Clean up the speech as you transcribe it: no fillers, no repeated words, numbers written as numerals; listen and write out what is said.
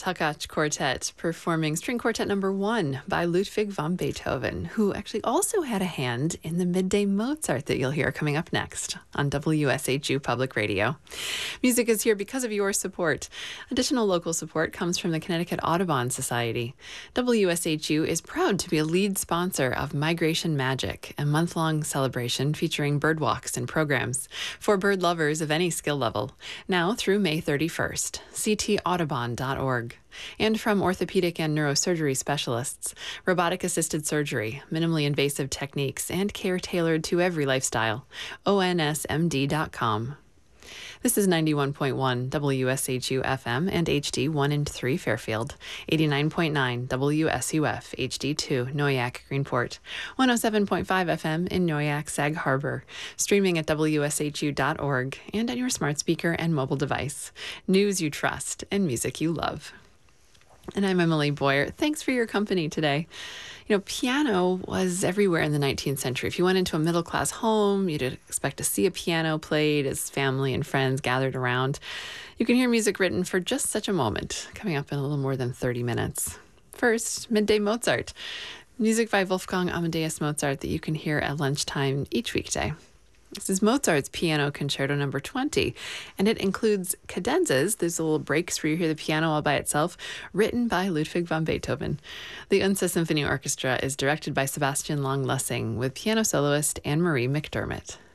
Takach Quartet performing String Quartet Number 1 by Ludwig van Beethoven, who actually also had a hand in the Midday Mozart that you'll hear coming up next on WSHU Public Radio. Music is here because of your support. Additional local support comes from the Connecticut Audubon Society. WSHU is proud to be a lead sponsor of Migration Magic, a month-long celebration featuring bird walks and programs for bird lovers of any skill level, now through May 31st. ctaudubon.org. And from orthopedic and neurosurgery specialists, robotic-assisted surgery, minimally invasive techniques, and care tailored to every lifestyle. onsmd.com. This is 91.1 WSHU FM and HD 1 and 3 Fairfield, 89.9 WSUF HD 2 Noyak Greenport, 107.5 FM in Noyak Sag Harbor, streaming at WSHU.org and on your smart speaker and mobile device. News you trust and music you love. And I'm Emily Boyer. Thanks for your company today. You know, piano was everywhere in the 19th century. If you went into a middle-class home, you'd expect to see a piano played as family and friends gathered around. You can hear music written for just such a moment, coming up in a little more than 30 minutes. First, Midday Mozart, music by Wolfgang Amadeus Mozart that you can hear at lunchtime each weekday. This is Mozart's Piano Concerto Number 20, and it includes cadenzas, those little breaks where you hear the piano all by itself, written by Ludwig van Beethoven. The Unsa Symphony Orchestra is directed by Sebastian Long-Lessing with piano soloist Anne-Marie McDermott.